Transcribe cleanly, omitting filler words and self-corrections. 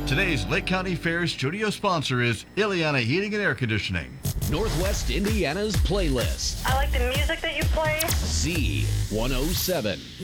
Today's Lake County Fair studio sponsor is Ileana Heating and Air Conditioning. Northwest Indiana's playlist. I like the music that you play. Z107.